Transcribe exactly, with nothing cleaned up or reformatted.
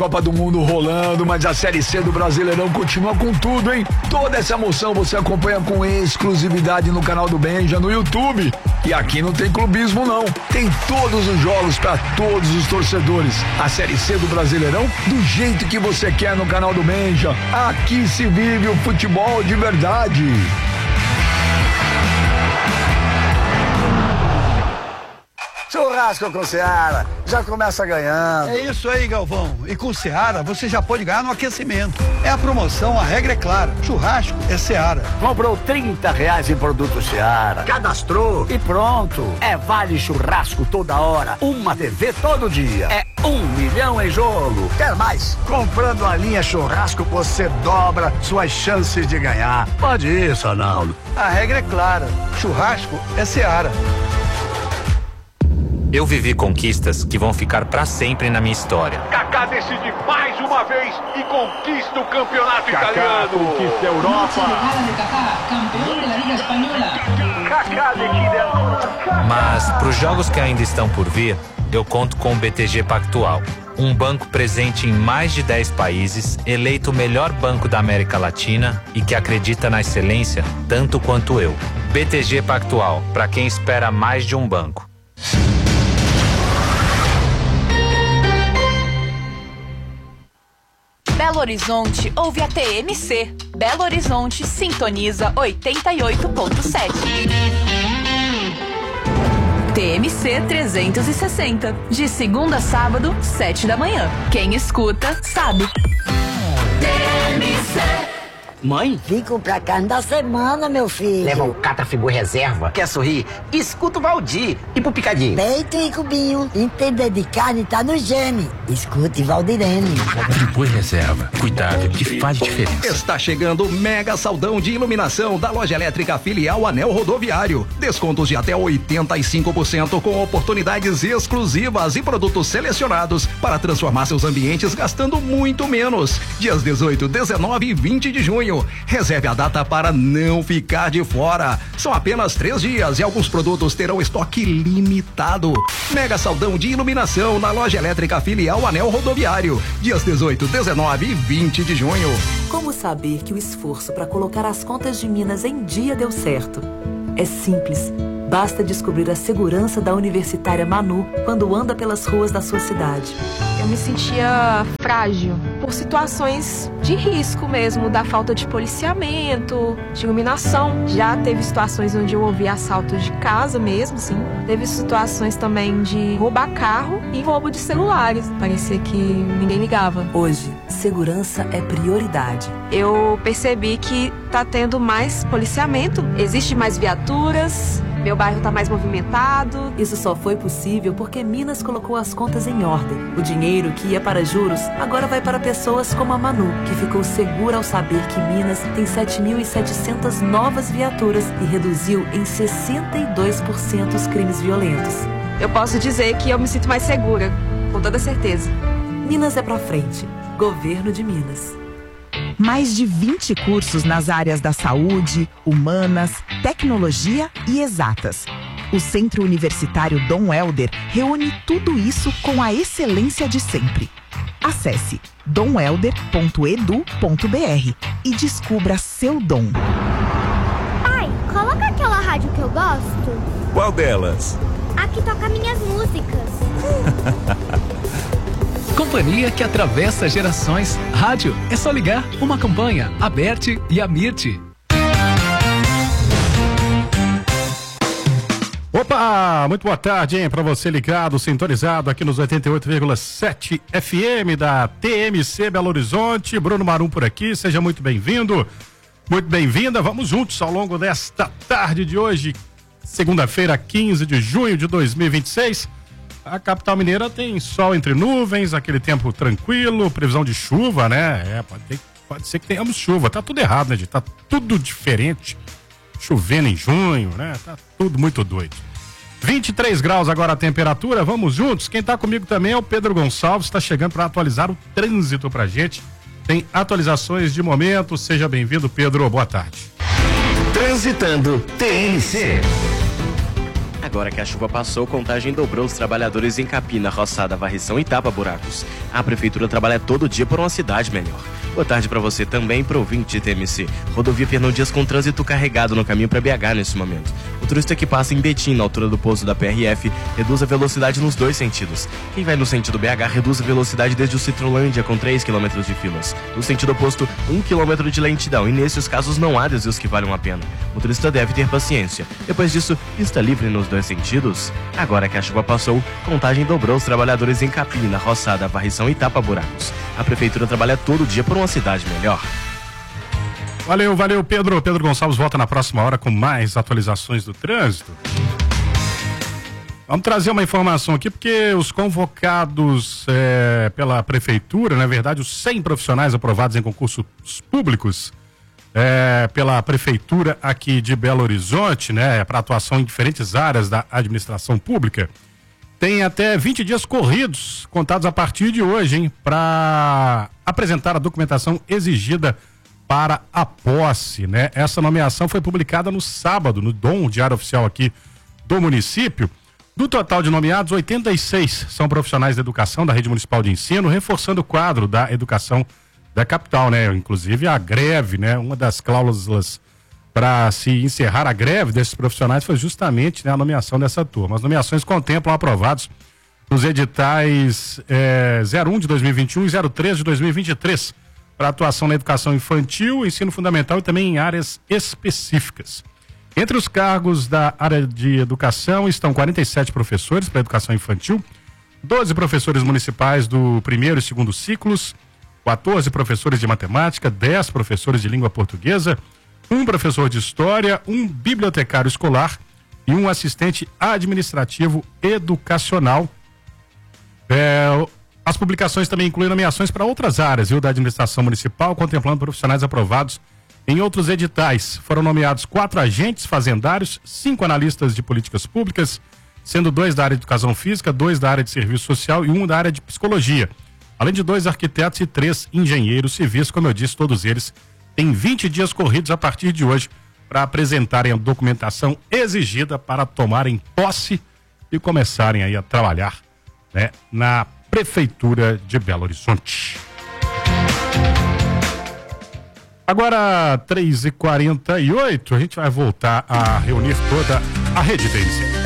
Copa do Mundo rolando, mas a Série C do Brasileirão continua com tudo, hein? Toda essa emoção você acompanha com exclusividade no canal do Benja no YouTube. E aqui não tem clubismo não, tem todos os jogos para todos os torcedores. A Série C do Brasileirão do jeito que você quer no canal do Benja. Aqui se vive o futebol de verdade. Churrasco com Seara, já começa ganhando. É isso aí, Galvão. E com Seara você já pode ganhar no aquecimento. É a promoção, a regra é clara. Churrasco é Seara. Comprou trinta reais em produto Seara, cadastrou e pronto. É vale churrasco toda hora, uma T V todo dia. É um milhão em jogo. Quer mais? Comprando a linha churrasco você dobra suas chances de ganhar. Pode ir, Sonaldo. A regra é clara. Churrasco é Seara. Eu vivi conquistas que vão ficar pra sempre na minha história. Kaká decide mais uma vez e conquista o campeonato Kaká italiano. Conquista a Europa. Kaká decide a... Mas pros jogos que ainda estão por vir, eu conto com o B T G Pactual. Um banco presente em mais de dez países, eleito o melhor banco da América Latina e que acredita na excelência tanto quanto eu. B T G Pactual, pra quem espera mais de um banco. Belo Horizonte ouve a T M C. Belo Horizonte sintoniza oitenta e oito ponto sete. T M C trezentos e sessenta. De segunda a sábado, sete da manhã. Quem escuta, sabe. T M C. Mãe? Vim comprar carne da semana, meu filho. Leva o Catrafigu Reserva. Quer sorrir? Escuta o Valdir. E pro Picadinho? Peito e cubinho. Entender de carne tá no gene. Escute Valdirene. Catrafigu Reserva. Cuidado que faz diferença. Está chegando o mega saldão de iluminação da loja elétrica filial Anel Rodoviário. Descontos de até oitenta e cinco por cento com oportunidades exclusivas e produtos selecionados para transformar seus ambientes gastando muito menos. Dias dezoito, dezenove e vinte de junho. Reserve a data para não ficar de fora. São apenas três dias e alguns produtos terão estoque limitado. Mega saldão de iluminação na loja elétrica filial Anel Rodoviário. Dias dezoito, dezenove e vinte de junho. Como saber que o esforço para colocar as contas de Minas em dia deu certo? É simples. Basta descobrir a segurança da universitária Manu quando anda pelas ruas da sua cidade. Eu me sentia frágil por situações de risco mesmo, da falta de policiamento, de iluminação. Já teve situações onde eu ouvi assaltos de casa mesmo, sim. Teve situações também de roubar carro e roubo de celulares. Parecia que ninguém ligava. Hoje, segurança é prioridade. Eu percebi que tá tendo mais policiamento, existe mais viaturas. Meu bairro tá mais movimentado. Isso só foi possível porque Minas colocou as contas em ordem. O dinheiro que ia para juros agora vai para pessoas como a Manu, que ficou segura ao saber que Minas tem sete mil e setecentas novas viaturas e reduziu em sessenta e dois por cento os crimes violentos. Eu posso dizer que eu me sinto mais segura, com toda certeza. Minas é pra frente. Governo de Minas. Mais de vinte cursos nas áreas da saúde, humanas, tecnologia e exatas. O Centro Universitário Dom Helder reúne tudo isso com a excelência de sempre. Acesse dom helder ponto e d u ponto b r e descubra seu dom. Pai, coloca aquela rádio que eu gosto. Qual delas? A que toca minhas músicas. Companhia que atravessa gerações. Rádio é só ligar. Uma campanha, Aberte e Amirte. Opa, muito boa tarde, hein, pra você ligado, sintonizado aqui nos oitenta e oito vírgula sete F M da T M C Belo Horizonte. Bruno Marum por aqui, seja muito bem-vindo, muito bem-vinda. Vamos juntos ao longo desta tarde de hoje, segunda-feira, quinze de junho de dois mil e vinte e seis. A capital mineira tem sol entre nuvens, aquele tempo tranquilo, previsão de chuva, né? É, pode, ter, pode ser que tenhamos chuva. Tá tudo errado, né, gente? Tá tudo diferente. Chovendo em junho, né? Tá tudo muito doido. vinte e três graus agora a temperatura, vamos juntos. Quem tá comigo também é o Pedro Gonçalves, tá chegando para atualizar o trânsito pra gente. Tem atualizações de momento. Seja bem-vindo, Pedro. Boa tarde. Transitando T M C. Agora que a chuva passou, contagem dobrou. Os trabalhadores em capina, roçada, varrição e tapa-buracos. A prefeitura trabalha todo dia por uma cidade melhor. Boa tarde para você também, pro ouvinte de T M C. Rodovia Fernão Dias com trânsito carregado no caminho para B H nesse momento. O turista que passa em Betim, na altura do posto da P R F, reduz a velocidade nos dois sentidos. Quem vai no sentido B H reduz a velocidade desde o Citrolândia com três quilômetros de filas. No sentido oposto, um quilômetro de lentidão. E nesses casos não há desvios que valham a pena. O turista deve ter paciência. Depois disso, pista livre nos dois sentidos. Agora que a chuva passou, contagem dobrou. Os trabalhadores em capina, roçada, varrição e tapa-buracos. A prefeitura trabalha todo dia por uma cidade melhor. Valeu, valeu, Pedro. Pedro Gonçalves volta na próxima hora com mais atualizações do trânsito. Vamos trazer uma informação aqui, porque os convocados é, pela prefeitura, na verdade, os cem profissionais aprovados em concursos públicos é, pela prefeitura aqui de Belo Horizonte, né, para atuação em diferentes áreas da administração pública, tem até vinte dias corridos, contados a partir de hoje, hein, para apresentar a documentação exigida para a posse, né? Essa nomeação foi publicada no sábado, no D O M, Diário Oficial aqui do município. Do total de nomeados, oitenta e seis são profissionais da educação da Rede Municipal de Ensino, reforçando o quadro da educação da capital, né? Inclusive a greve, né? Uma das cláusulas para se encerrar a greve desses profissionais foi justamente, né, a nomeação dessa turma. As nomeações contemplam aprovados nos editais eh, zero um de dois mil e vinte e um e zero três de dois mil e vinte e três para atuação na educação infantil, ensino fundamental e também em áreas específicas. Entre os cargos da área de educação estão quarenta e sete professores para educação infantil, doze professores municipais do primeiro e segundo ciclos, quatorze professores de matemática, dez professores de língua portuguesa, um professor de história, um bibliotecário escolar e um assistente administrativo educacional. É, as publicações também incluem nomeações para outras áreas, viu, da administração municipal, contemplando profissionais aprovados em outros editais. Foram nomeados quatro agentes fazendários, cinco analistas de políticas públicas, sendo dois da área de educação física, dois da área de serviço social e um da área de psicologia. Além de dois arquitetos e três engenheiros civis, como eu disse, todos eles têm vinte dias corridos a partir de hoje para apresentarem a documentação exigida para tomarem posse e começarem aí a trabalhar, né, na Prefeitura de Belo Horizonte. Agora, três e quarenta e oito, a gente vai voltar a reunir toda a rede T M C.